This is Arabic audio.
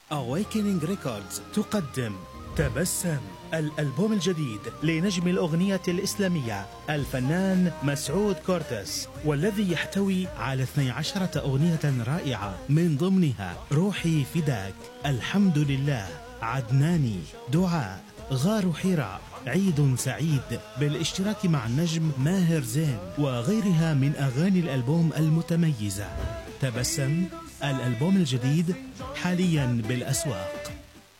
Awakening Records تقدم تبسم، الألبوم الجديد لنجم الأغنية الإسلامية الفنان مسعود كورتس، والذي يحتوي على 12 أغنية رائعة، من ضمنها روحي فداك، الحمد لله، عدناني، دعاء، غار حراء، عيد سعيد، بالاشتراك مع النجم ماهر زين وغيرها من أغاني الألبوم المتميزة. تبسم، الألبوم الجديد حاليا بالأسواق.